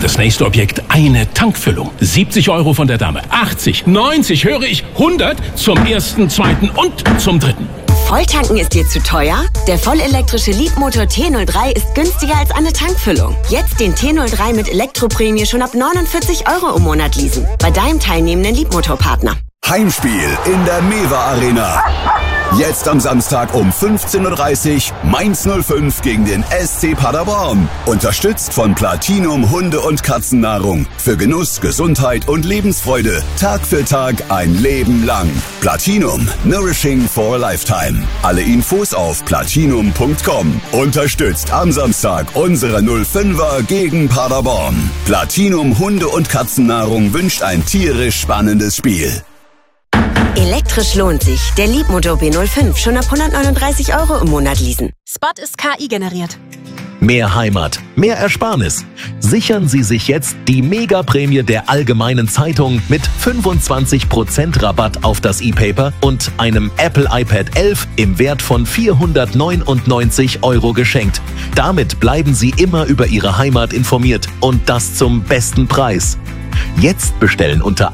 das nächste Objekt eine Tankfüllung. 70 € von der Dame, 80, 90, höre ich, 100 zum ersten, zweiten und zum dritten. Volltanken ist dir zu teuer? Der vollelektrische Leapmotor T03 ist günstiger als eine Tankfüllung. Jetzt den T03 mit Elektroprämie schon ab 49 € im Monat leasen. Bei deinem teilnehmenden Leapmotor-Partner. Heimspiel in der Mewa Arena. Jetzt am Samstag um 15:30 Uhr Mainz 05 gegen den SC Paderborn. Unterstützt von Platinum Hunde- und Katzennahrung. Für Genuss, Gesundheit und Lebensfreude. Tag für Tag ein Leben lang. Platinum. Nourishing for a Lifetime. Alle Infos auf platinum.com. Unterstützt am Samstag unsere 05er gegen Paderborn. Platinum Hunde- und Katzennahrung wünscht ein tierisch spannendes Spiel. Elektrisch lohnt sich. Der Leapmotor B05 schon ab 139 € im Monat leasen. Spot ist KI generiert. Mehr Heimat, mehr Ersparnis. Sichern Sie sich jetzt die Mega-Prämie der Allgemeinen Zeitung mit 25% Rabatt auf das E-Paper und einem Apple iPad 11 im Wert von 499 € geschenkt. Damit bleiben Sie immer über Ihre Heimat informiert und das zum besten Preis. Jetzt bestellen unter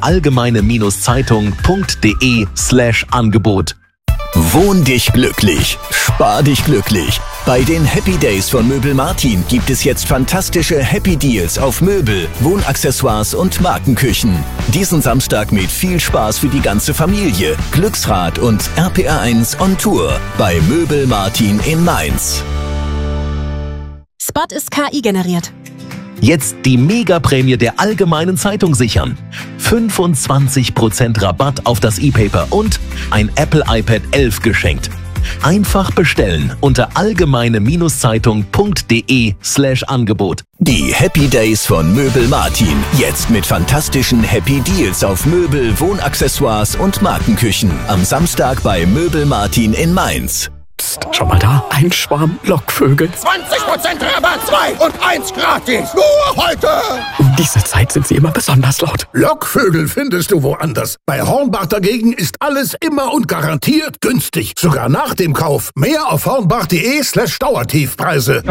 allgemeine-zeitung.de/Angebot. Wohn dich glücklich, spar dich glücklich. Bei den Happy Days von Möbel Martin gibt es jetzt fantastische Happy Deals auf Möbel, Wohnaccessoires und Markenküchen. Diesen Samstag mit viel Spaß für die ganze Familie. Glücksrad und RPR1 on Tour bei Möbel Martin in Mainz. Spot ist KI generiert. Jetzt die Mega-Prämie der Allgemeinen Zeitung sichern. 25% Rabatt auf das E-Paper und ein Apple iPad 11 geschenkt. Einfach bestellen unter allgemeine-zeitung.de/Angebot. Die Happy Days von Möbel Martin. Jetzt mit fantastischen Happy Deals auf Möbel, Wohnaccessoires und Markenküchen. Am Samstag bei Möbel Martin in Mainz. Psst, schau mal da, ein Schwarm Lockvögel. 20% Rabatt, 2 und 1 gratis. Nur heute. Um diese Zeit sind sie immer besonders laut. Lockvögel findest du woanders. Bei Hornbach dagegen ist alles immer und garantiert günstig. Sogar nach dem Kauf. Mehr auf hornbach.de/Dauertiefpreise.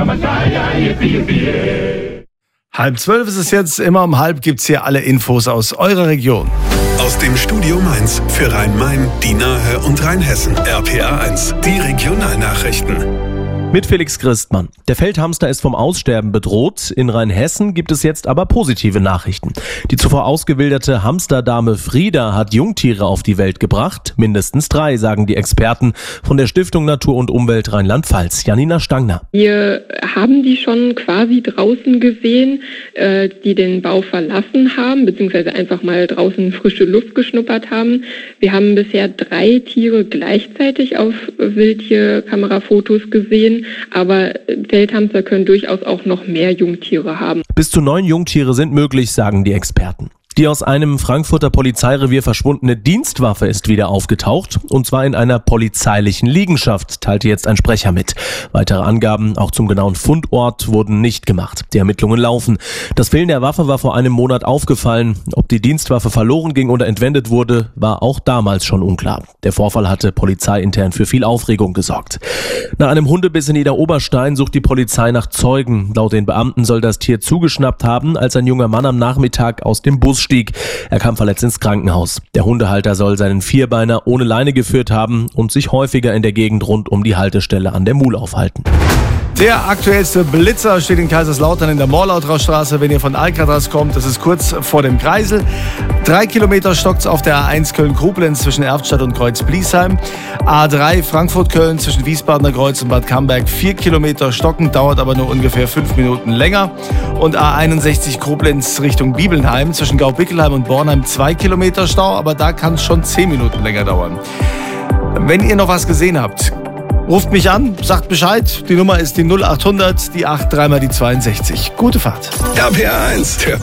11:30 ist es jetzt. Immer um 11 gibt's hier alle Infos aus eurer Region. Aus dem Studio Mainz für Rhein-Main, die Nahe und Rheinhessen. RPR1, die Regionalnachrichten. Mit Felix Christmann. Der Feldhamster ist vom Aussterben bedroht. In Rheinhessen gibt es jetzt aber positive Nachrichten. Die zuvor ausgewilderte Hamsterdame Frieda hat Jungtiere auf die Welt gebracht. Mindestens 3, sagen die Experten von der Stiftung Natur und Umwelt Rheinland-Pfalz. Janina Stangner. Wir haben die schon quasi draußen gesehen, die den Bau verlassen haben, beziehungsweise einfach mal draußen frische Luft geschnuppert haben. Wir haben bisher 3 Tiere gleichzeitig auf Wildtierkamerafotos gesehen. Aber Feldhamster können durchaus auch noch mehr Jungtiere haben. Bis zu 9 Jungtiere sind möglich, sagen die Experten. Die aus einem Frankfurter Polizeirevier verschwundene Dienstwaffe ist wieder aufgetaucht, und zwar in einer polizeilichen Liegenschaft, teilte jetzt ein Sprecher mit. Weitere Angaben, auch zum genauen Fundort, wurden nicht gemacht. Die Ermittlungen laufen. Das Fehlen der Waffe war vor einem Monat aufgefallen. Ob die Dienstwaffe verloren ging oder entwendet wurde, war auch damals schon unklar. Der Vorfall hatte polizeiintern für viel Aufregung gesorgt. Nach einem Hundebiss in Niederoberstein sucht die Polizei nach Zeugen. Laut den Beamten soll das Tier zugeschnappt haben, als ein junger Mann am Nachmittag aus dem Bus stieg. Er kam verletzt ins Krankenhaus. Der Hundehalter soll seinen Vierbeiner ohne Leine geführt haben und sich häufiger in der Gegend rund um die Haltestelle an der Mul aufhalten. Der aktuellste Blitzer steht in Kaiserslautern in der Morlautrastraße, wenn ihr von Alcatraz kommt. Das ist kurz vor dem Kreisel. 3 Kilometer stockt's auf der A1 Köln-Koblenz zwischen Erftstadt und Kreuz-Bliesheim. A3 Frankfurt-Köln zwischen Wiesbadener Kreuz und Bad Camberg 4 Kilometer stocken, dauert aber nur ungefähr 5 Minuten länger. Und A61 Koblenz Richtung Bibelnheim zwischen Gaubickelheim und Bornheim 2 Kilometer Stau, aber da kann es schon 10 Minuten länger dauern. Wenn ihr noch was gesehen habt, ruft mich an, sagt Bescheid. Die Nummer ist die 0800, die 8, dreimal die 62. Gute Fahrt. RPR1, der